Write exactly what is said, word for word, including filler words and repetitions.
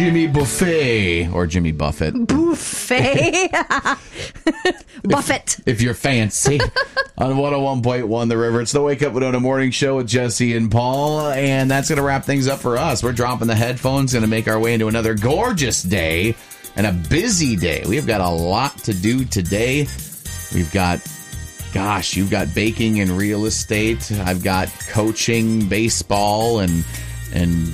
Jimmy Buffett or Jimmy Buffett. Buffet. Buffett. If, if you're fancy. On one oh one point one The River. It's the Wake Up Winona Morning Show with Jesse and Paul. And that's going to wrap things up for us. We're dropping the headphones, going to make our way into another gorgeous day and a busy day. We've got a lot to do today. We've got, gosh, you've got baking and real estate. I've got coaching, baseball, and and